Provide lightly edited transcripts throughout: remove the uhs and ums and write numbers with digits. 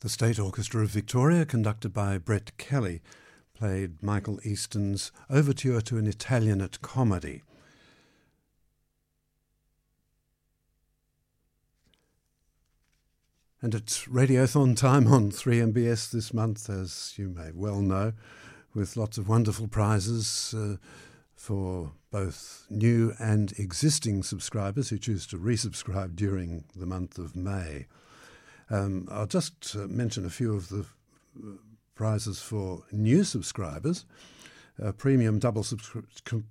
The State Orchestra of Victoria, conducted by Brett Kelly, played Michael Easton's Overture to an Italianate Comedy. And it's Radiothon time on 3MBS this month, as you may well know, with lots of wonderful prizes for both new and existing subscribers who choose to resubscribe during the month of May. I'll just mention a few of the prizes for new subscribers. A premium double subscription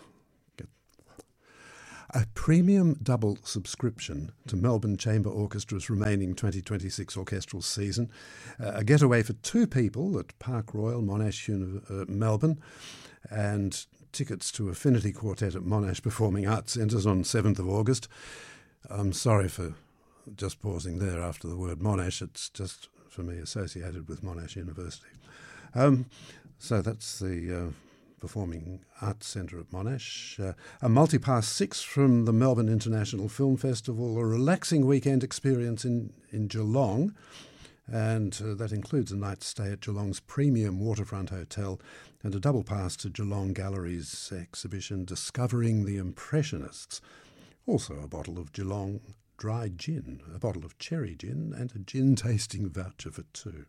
to Melbourne Chamber Orchestra's remaining 2026 orchestral season, a getaway for two people at Park Royal, Monash, Melbourne, and tickets to Affinity Quartet at Monash Performing Arts Centres on 7th of August. I'm sorry for just pausing there after the word Monash. It's just, for me, associated with Monash University. So that's the Performing Arts Centre at Monash. A multipass 6 from the Melbourne International Film Festival, a relaxing weekend experience in Geelong, and that includes a night's stay at Geelong's premium waterfront hotel and a double pass to Geelong Gallery's exhibition Discovering the Impressionists. Also a bottle of Geelong dry gin, a bottle of cherry gin, and a gin tasting voucher for two.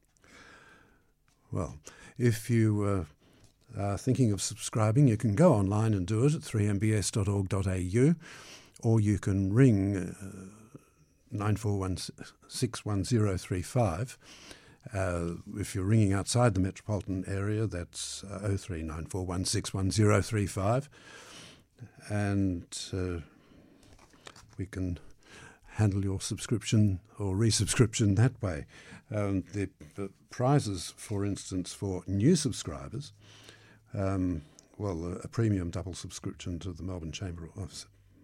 Well, if you are thinking of subscribing, you can go online and do it at 3mbs.org.au, or you can ring 94161035. If you're ringing outside the metropolitan area, that's 0394161035, and we can handle your subscription or resubscription that way. The prizes, for instance, for new subscribers, a premium double subscription to the Melbourne Chamber Office.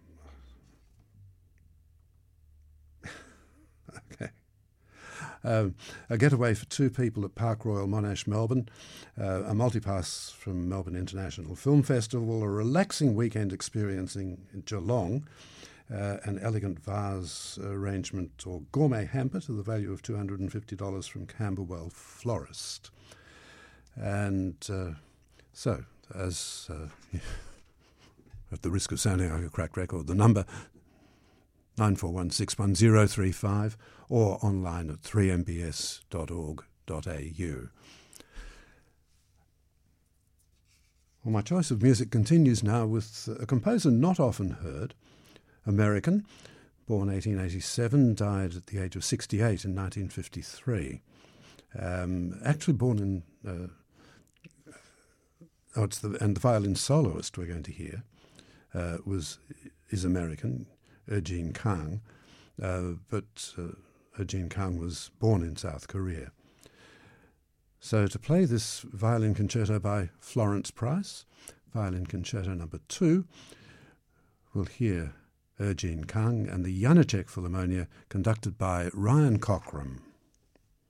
Okay. A getaway for two people at Park Royal, Monash, Melbourne, a multipass from Melbourne International Film Festival, a relaxing weekend experience in Geelong, an elegant vase arrangement or gourmet hamper to the value of $250 from Camberwell Florist. And so, as at the risk of sounding like a cracked record, the number 94161035 or online at 3mbs.org.au. Well, my choice of music continues now with a composer not often heard, American, born 1887, died at the age of 68 in 1953. Actually born in... the violin soloist we're going to hear is American, Eugene Kang, but Eugene Kang was born in South Korea. So to play this violin concerto by Florence Price, violin concerto number 2, we'll hear Eugene Kang and the Janacek Philharmonia, conducted by Ryan Cockram.